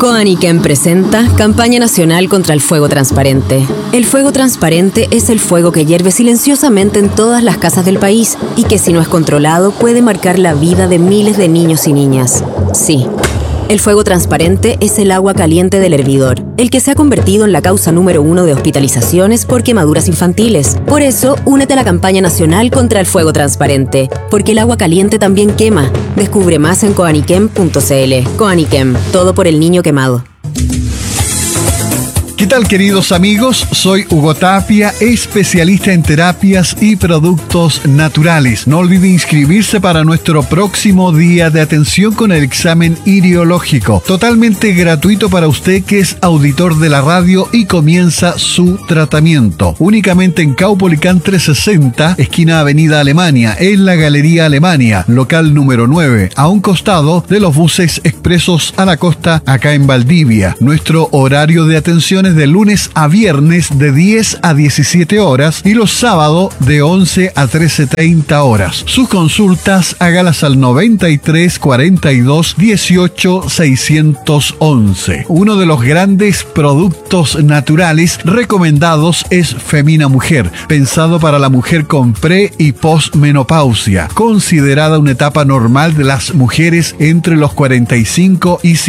Coaniquem presenta Campaña Nacional contra el Fuego Transparente. El fuego transparente es el fuego que hierve silenciosamente en todas las casas del país y que, si no es controlado, puede marcar la vida de miles de niños y niñas. Sí, el fuego transparente es el agua caliente del hervidor, el que se ha convertido en la causa número 1 de hospitalizaciones por quemaduras infantiles. Por eso, únete a la campaña nacional contra el fuego transparente, porque el agua caliente también quema. Descubre más en coaniquem.cl. Coaniquem, todo por el niño quemado. ¿Qué tal, queridos amigos? Soy Hugo Tapia, especialista en terapias y productos naturales. No olvide inscribirse para nuestro próximo día de atención con el examen iriológico, totalmente gratuito para usted que es auditor de la radio y comienza su tratamiento. Únicamente en Caupolicán 360, esquina Avenida Alemania, en la Galería Alemania, local número 9, a un costado de los buses expresos a la costa, acá en Valdivia. Nuestro horario de atención es de lunes a viernes de 10 a 17 horas y los sábados de 11 a 13:30 horas. Sus consultas hágalas al 93 42 18 611. Uno de los grandes productos naturales recomendados es Femina Mujer, pensado para la mujer con pre y posmenopausia, considerada una etapa normal de las mujeres entre los 45 y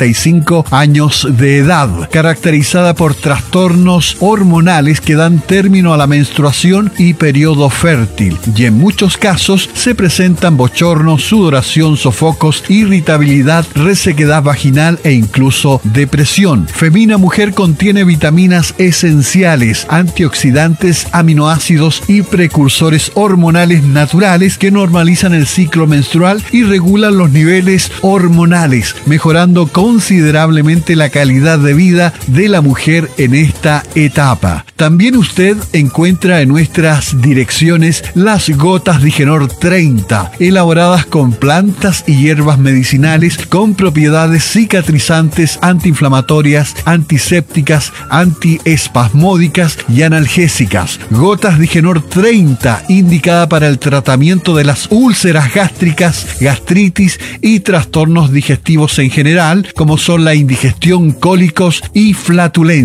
55 años de edad, caracterizada por trastornos hormonales que dan término a la menstruación y periodo fértil, y en muchos casos se presentan bochornos, sudoración, sofocos, irritabilidad, resequedad vaginal e incluso depresión. Femina Mujer contiene vitaminas esenciales, antioxidantes, aminoácidos y precursores hormonales naturales que normalizan el ciclo menstrual y regulan los niveles hormonales, mejorando considerablemente la calidad de vida de la mujer en esta etapa. También usted encuentra en nuestras direcciones las gotas Digenor 30, elaboradas con plantas y hierbas medicinales con propiedades cicatrizantes, antiinflamatorias, antisépticas, antiespasmódicas y analgésicas. Gotas Digenor 30, indicada para el tratamiento de las úlceras gástricas, gastritis y trastornos digestivos en general, como son la indigestión, cólicos y flatulencias.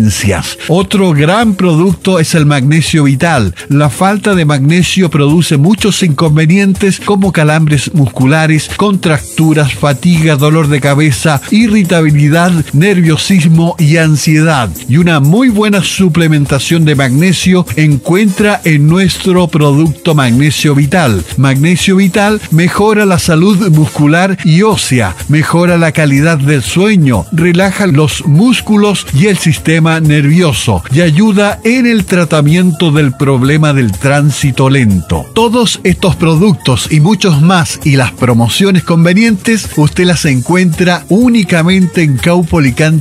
Otro gran producto es el magnesio vital. La falta de magnesio produce muchos inconvenientes como calambres musculares, contracturas, fatiga, dolor de cabeza, irritabilidad, nerviosismo y ansiedad. Y una muy buena suplementación de magnesio encuentra en nuestro producto Magnesio Vital. Magnesio Vital mejora la salud muscular y ósea, mejora la calidad del sueño, relaja los músculos y el sistema nervioso y ayuda en el tratamiento del problema del tránsito lento. Todos estos productos y muchos más y las promociones convenientes usted las encuentra únicamente en Caupolicán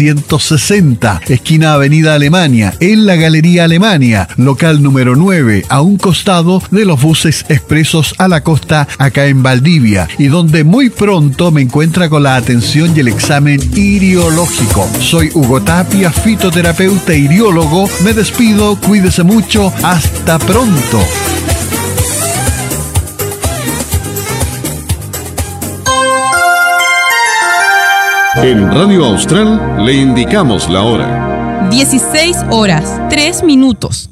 360, esquina Avenida Alemania, en la Galería Alemania, local número 9, a un costado de los buses expresos a la costa, acá en Valdivia, y donde muy pronto me encuentra con la atención y el examen iriológico. Soy Hugo Tapia, fitoterapeuta e iriólogo. Me despido, cuídese mucho, hasta pronto. En Radio Austral le indicamos la hora. 16 horas, 3 minutos.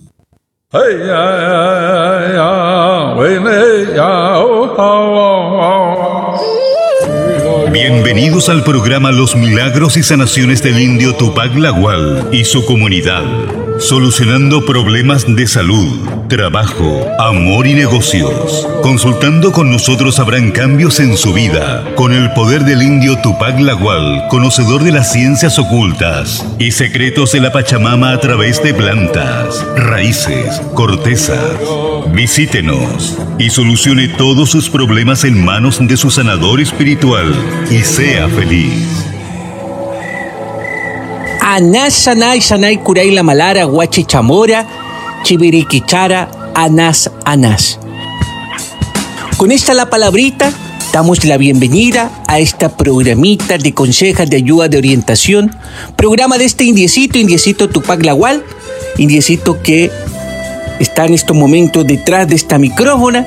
Bienvenidos al programa Los Milagros y Sanaciones del Indio Tupac Lagual y su comunidad, solucionando problemas de salud, trabajo, amor y negocios. Consultando con nosotros habrán cambios en su vida, con el poder del Indio Tupac Lagual, conocedor de las ciencias ocultas y secretos de la Pachamama a través de plantas, raíces, cortezas. Visítenos y solucione todos sus problemas en manos de su sanador espiritual y sea feliz. Anás, Sanay, Sanay, Curay, La Malara, Huachi, Chamora, Chiviriquichara, Anás, Anás. Con esta la palabrita, damos la bienvenida a esta programita de consejas, de ayuda, de orientación. Programa de este indiecito Tupac Lagual, indiecito que está en estos momentos detrás de esta micrófona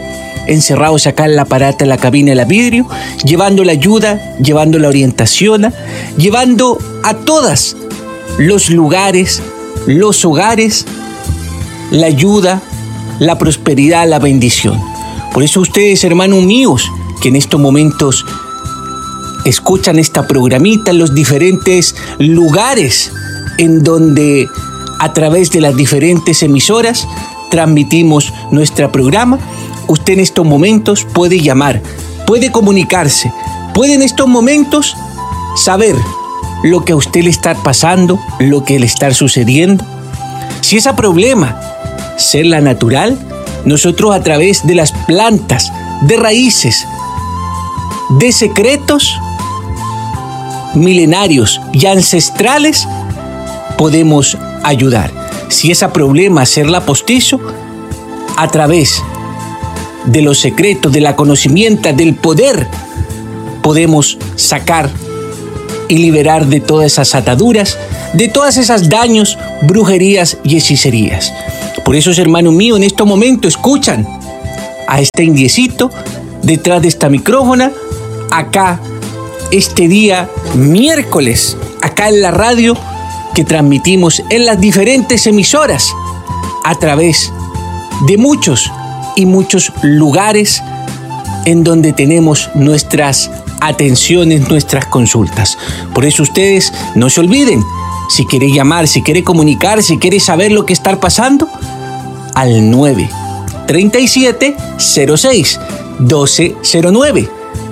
encerrados acá en la parata, en la cabina de la vidrio, llevando la ayuda, llevando la orientación, llevando a todos los lugares, los hogares, la ayuda, la prosperidad, la bendición. Por eso ustedes, hermanos míos, que en estos momentos escuchan esta programita en los diferentes lugares en donde a través de las diferentes emisoras transmitimos nuestro programa, usted en estos momentos puede llamar, puede comunicarse, puede en estos momentos saber lo que a usted le está pasando, lo que le está sucediendo. Si ese problema ser la natural, nosotros a través de las plantas, de raíces, de secretos milenarios y ancestrales, podemos ayudar. Si ese problema hacerla postizo, a través de los secretos, de la conocimiento, del poder, podemos sacar y liberar de todas esas ataduras, de todas esas daños, brujerías y hechicerías. Por eso, hermanos míos, en este momento escuchan a este indiecito detrás de esta micrófona, acá, este día miércoles, acá en la radio, que transmitimos en las diferentes emisoras a través de muchos y muchos lugares en donde tenemos nuestras atenciones, nuestras consultas. Por eso ustedes no se olviden, si quiere llamar, si quiere comunicar, si quiere saber lo que está pasando, al 937-06-1209.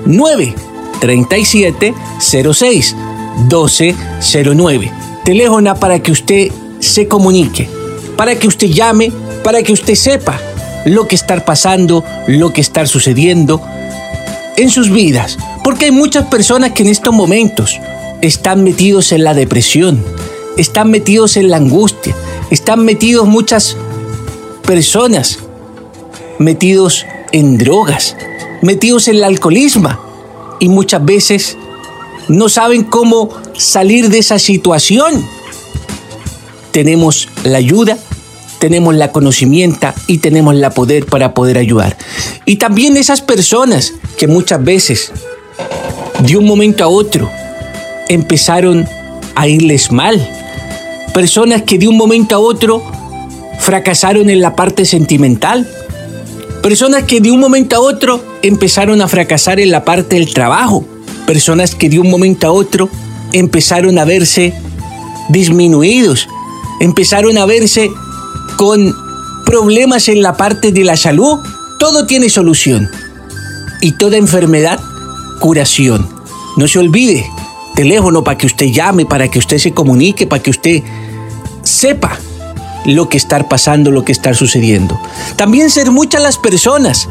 937-06-1209. Teléfono para que usted se comunique, para que usted llame, para que usted sepa lo que está pasando, lo que está sucediendo en sus vidas. Porque hay muchas personas que en estos momentos están metidos en la depresión, están metidos en la angustia, están metidos muchas personas, metidos en drogas, metidos en el alcoholismo y muchas veces no saben cómo salir de esa situación. Tenemos la ayuda, tenemos la conocimiento y tenemos la poder para poder ayudar. Y también esas personas que muchas veces de un momento a otro empezaron a irles mal. Personas que de un momento a otro fracasaron en la parte sentimental. Personas que de un momento a otro empezaron a fracasar en la parte del trabajo. Personas que de un momento a otro empezaron a verse disminuidos, empezaron a verse con problemas en la parte de la salud. Todo tiene solución y toda enfermedad, curación. No se olvide, teléfono para que usted llame, para que usted se comunique, para que usted sepa lo que está pasando, lo que está sucediendo. También ser muchas las personas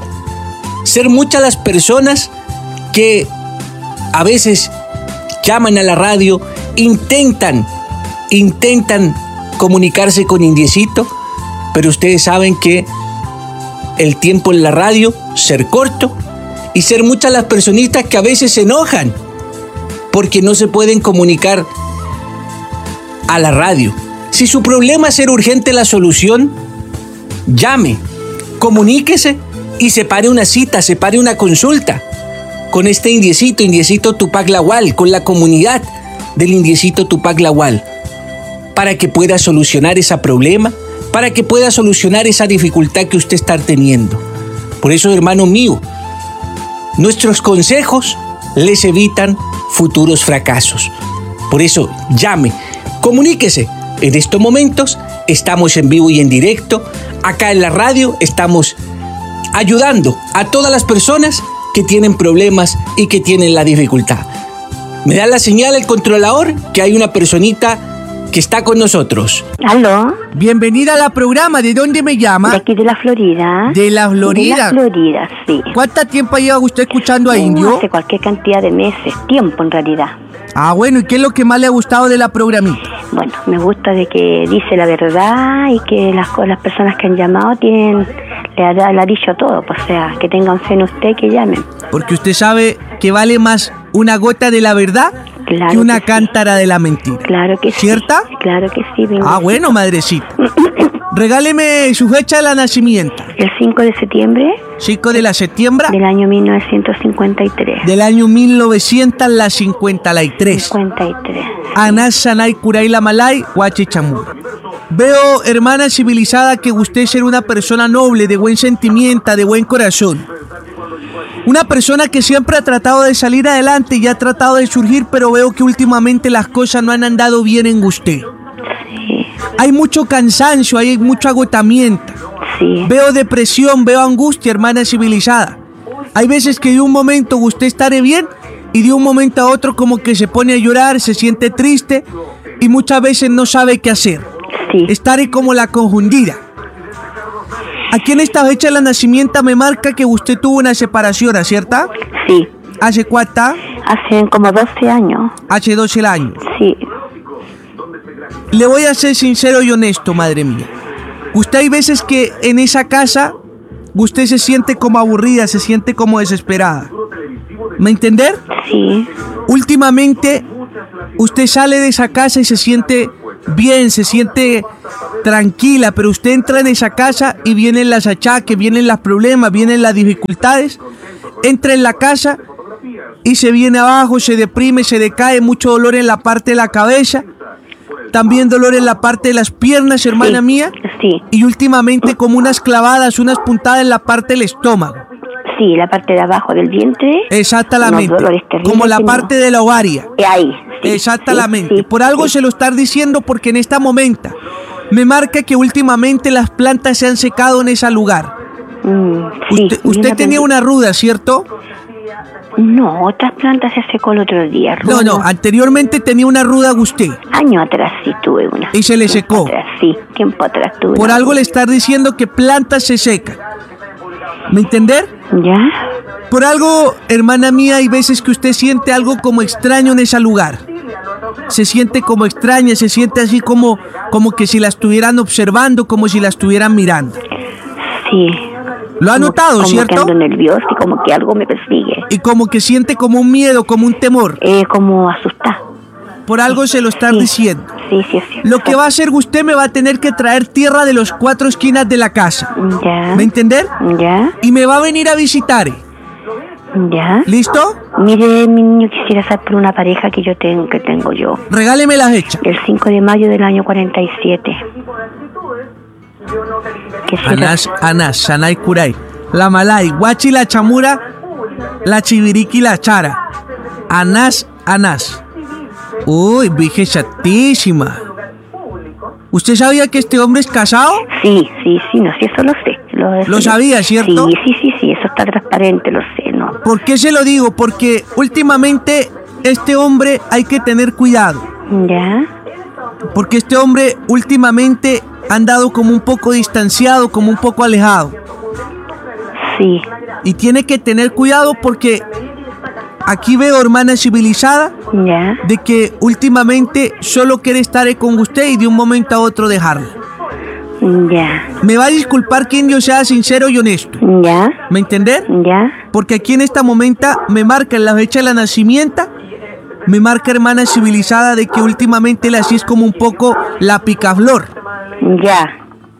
que a veces llaman a la radio, intentan comunicarse con Indiecito, pero ustedes saben que el tiempo en la radio ser corto y ser muchas las personitas que a veces se enojan porque no se pueden comunicar a la radio. Si su problema es ser urgente la solución, llame, comuníquese y separe una cita, separe una consulta con este Indiecito Tupac Lawal, con la comunidad del Indiecito Tupac Lawal, para que pueda solucionar ese problema, para que pueda solucionar esa dificultad que usted está teniendo. Por eso, hermano mío, nuestros consejos les evitan futuros fracasos. Por eso, llame, comuníquese. En estos momentos estamos en vivo y en directo. Acá en la radio estamos ayudando a todas las personas que tienen problemas y que tienen la dificultad. Me da la señal el controlador que hay una personita que está con nosotros. ¿Aló? Bienvenida al programa. ¿De dónde me llama? De aquí de la Florida. ¿De la Florida? De la Florida, sí. ¿Cuánto tiempo lleva usted escuchando a Indio? Hace cualquier cantidad de meses, tiempo en realidad. Ah, bueno, ¿y qué es lo que más le ha gustado de la programita? Bueno, me gusta de que dice la verdad y que las personas que han llamado le ha dicho todo, pues, o sea, que tengan fe en usted, que llamen. Porque usted sabe que vale más una gota de la verdad que una cántara de la mentira. Claro que sí. ¿Cierta? Claro que sí. Ah, bueno, madrecita. Regáleme su fecha de nacimiento. El 5 de septiembre 5 de septiembre del año 1953. del año 1953. 53. Anás Sanay Curaila Malay, Huachichamur. Veo, hermana civilizada, que usted es una persona noble, de buen sentimiento, de buen corazón. Una persona que siempre ha tratado de salir adelante y ha tratado de surgir, pero veo que últimamente las cosas no han andado bien en usted. Sí. Hay mucho cansancio, hay mucho agotamiento. Sí. Veo depresión, veo angustia, hermana civilizada. Hay veces que de un momento usted estará bien y de un momento a otro como que se pone a llorar, se siente triste y muchas veces no sabe qué hacer. Sí. Estaré como la confundida. Aquí en esta fecha de nacimiento me marca que usted tuvo una separación, ¿cierto? Sí. ¿Hace cuánto? Hace como 12 años. Hace 12 años. Sí. Le voy a ser sincero y honesto, madre mía. Usted hay veces que en esa casa usted se siente como aburrida, se siente como desesperada. ¿Me entender? Sí. Últimamente usted sale de esa casa y se siente bien, se siente tranquila, pero usted entra en esa casa y vienen las achaques, vienen los problemas, vienen las dificultades. Entra en la casa y se viene abajo, se deprime, se decae, mucho dolor en la parte de la cabeza, también dolor en la parte de las piernas, hermana mía. Sí. Y últimamente como unas clavadas, unas puntadas en la parte del estómago. Sí, la parte de abajo del vientre. Exactamente. Unos dolores terribles Como la que parte de la ovaria. Ahí. Sí, Exactamente. sí, Por algo sí. se lo está diciendo, porque en esta momento me marca que últimamente las plantas se han secado en ese lugar. Sí. Usted tenía una ruda, ¿cierto? No, otras plantas se secó el otro día. No, anteriormente tenía una ruda usted. Años atrás sí tuve una. Y se le secó. Atrás, sí, tiempo atrás tuve. Por una. algo le está diciendo que plantas se secan. ¿Me entender? ¿Ya? Por algo, hermana mía, hay veces que usted siente algo como extraño en ese lugar. Se siente como extraña, se siente así como que si la estuvieran observando, como si la estuvieran mirando. Sí. ¿Lo ha notado, como cierto? Que ando nerviosa y como que algo me persigue. Y como que siente como un miedo, como un temor. Como asustada. Por algo se lo están diciendo. Sí, es cierto. Lo que va a hacer usted, me va a tener que traer tierra de las 4 esquinas de la casa. Ya. ¿Me entender? Ya. Y me va a venir a visitar. Ya. ¿Listo? Mire, mi niño, quisiera saber por una pareja que tengo yo. Regáleme la fecha. El 5 de mayo del año 47. Anás, Sanay Kuray, la Malay, Huachi la Chamura, la Chiviriqui la Chara. Anás. Uy, vieja chatísima. ¿Usted sabía que este hombre es casado? Sí, no, sí, eso lo sé. ¿Lo sabía, cierto? Sí, eso está transparente, lo sé, ¿no? ¿Por qué se lo digo? Porque últimamente este hombre hay que tener cuidado. ¿Ya? Porque este hombre últimamente ha andado como un poco distanciado, como un poco alejado. Sí. Y tiene que tener cuidado porque aquí veo, hermana civilizada, ¿ya? De que últimamente solo quiere estar con usted y de un momento a otro dejarla. Ya. Me va a disculpar que yo sea sincero y honesto. ¿Ya? ¿Me entender? ¿Ya? Porque aquí en esta momento me marca en la fecha de la nacimiento, me marca, hermana civilizada, de que últimamente la así es como un poco la picaflor. Ya.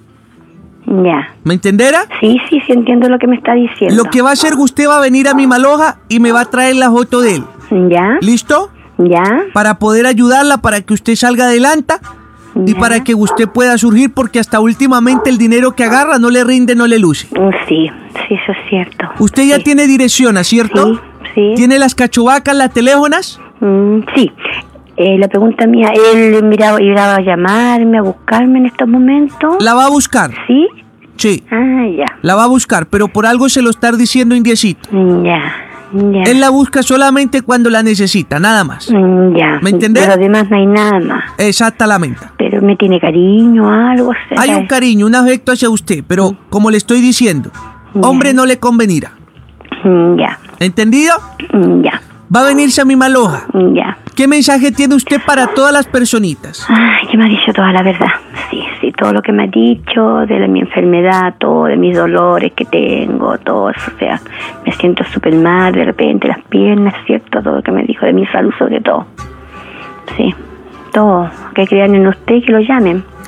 ¿Me entenderá? Sí, entiendo lo que me está diciendo. Lo que va a hacer, usted va a venir a mi maloja y me va a traer la foto de él. ¿Ya? ¿Listo? ¿Ya? Para poder ayudarla, para que usted salga adelante y para que usted pueda surgir, porque hasta últimamente el dinero que agarra no le rinde, no le luce. Sí, eso es cierto. Usted ya tiene dirección, ¿cierto? Sí. ¿Tiene las cachuvacas, las teléfonas? Sí. La pregunta mía, él iba a llamarme, a buscarme en estos momentos. ¿La va a buscar? ¿Sí? Sí. Ya. La va a buscar, pero por algo se lo está diciendo indiecito. Ya. Él la busca solamente cuando la necesita, nada más. Ya. ¿Me entendés? Pero además no hay nada más. Exactamente. Pero me tiene cariño, algo. Hay un cariño, un afecto hacia usted, pero como le estoy diciendo, hombre no le convenirá. Ya. ¿Entendido? Ya. Va a venirse a mi maloja. Ya. ¿Qué mensaje tiene usted para todas las personitas? Ay, que me ha dicho toda la verdad. Sí, todo lo que me ha dicho de mi enfermedad, todo, de mis dolores que tengo, todo eso. O sea, me siento súper mal, de repente las piernas, ¿cierto? Todo lo que me dijo de mi salud sobre todo. Sí, todo. Que crean en usted y que lo llamen.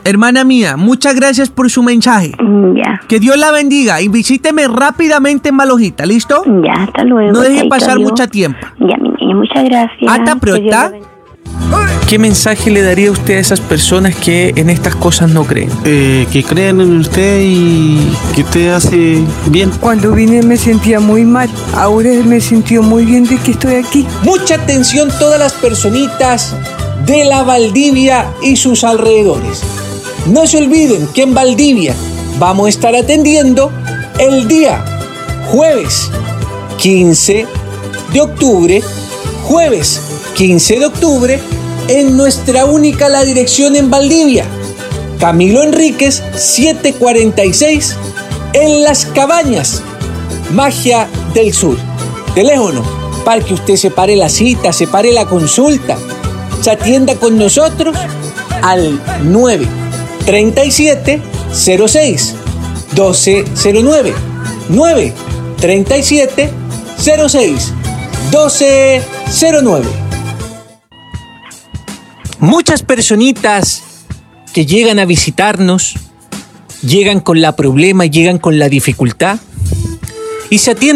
Hermana mía, muchas gracias por su mensaje. Ya. Que Dios la bendiga y visíteme rápidamente en Malojita, ¿listo? Ya, hasta luego. No deje chaito, pasar adiós. mucho tiempo. Ya, mi niña, muchas gracias. Hasta Que pronto. Dios la bendiga. ¿Qué mensaje le daría usted a esas personas que en estas cosas no creen? Que crean en usted y que usted hace bien. Cuando vine me sentía muy mal, ahora me sintió muy bien de que estoy aquí. Mucha atención todas las personitas de la Valdivia y sus alrededores. No se olviden que en Valdivia vamos a estar atendiendo el día jueves 15 de octubre, jueves 15 de octubre, en nuestra única la dirección en Valdivia, Camilo Enríquez 746, en Las Cabañas, Magia del Sur. Teléfono para que usted separe la cita, separe la consulta, se atienda con nosotros al 937 06 1209 937 06 1209. Muchas personitas que llegan a visitarnos, llegan con la problema, llegan con la dificultad y se atienden